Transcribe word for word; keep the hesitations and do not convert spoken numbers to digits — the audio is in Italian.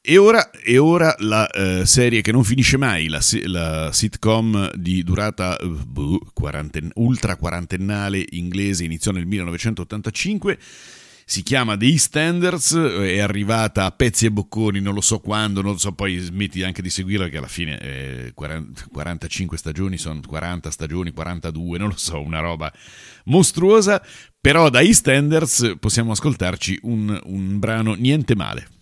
E ora, e ora la uh, serie che non finisce mai, la, la sitcom di durata uh, buh, quaranten- ultra quarantennale inglese, iniziò nel millenovecentottantacinque, si chiama The EastEnders, è arrivata a pezzi e bocconi, non lo so quando, non lo so, poi smetti anche di seguirla perché alla fine eh, quaranta, quarantacinque stagioni, sono quaranta stagioni, quarantadue, non lo so, una roba mostruosa, però da EastEnders possiamo ascoltarci un, un brano niente male.